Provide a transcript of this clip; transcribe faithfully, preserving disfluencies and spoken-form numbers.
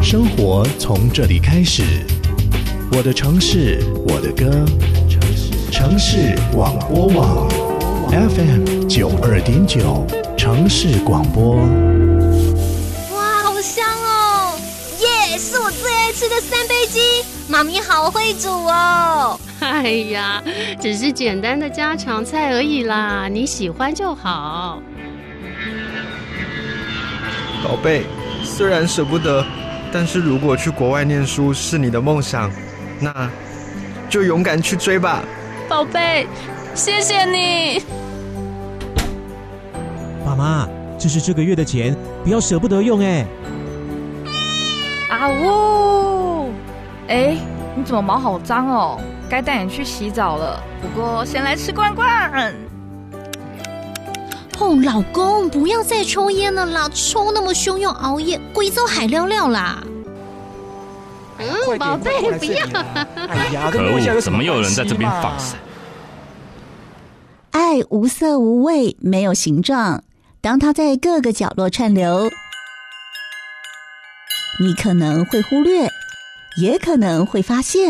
生活从这里开始，我的城市，我的歌，城市广播网 F M 九二点九，城市广播。 哇，好香哦！耶，是我最爱吃的三杯鸡，妈咪好会煮哦。 哎呀，只是简单的家常菜而已啦，你喜欢就好。 宝贝，虽然舍不得，但是如果去国外念书是你的梦想，那就勇敢去追吧。 宝贝，谢谢你。 爸妈，这是这个月的钱，不要舍不得用哎。 啊呜！哎，你怎么毛好脏哦？该带你去洗澡了。不过先来吃罐罐。 哦，老公，不要再抽烟了啦！抽那么凶又熬夜，贵州海料料啦！ 嗯，宝贝，不要！ 哎呀， 可恶！怎么又有人在这边放闪？ 爱无色无味，没有形状。当它在各个角落串流，你可能会忽略，也可能会发现。